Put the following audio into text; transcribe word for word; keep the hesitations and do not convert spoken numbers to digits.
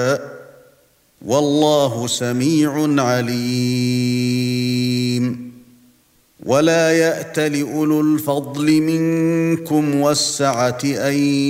والله سميع عليم ولا يأتل أولو الفضل منكم والسعة أن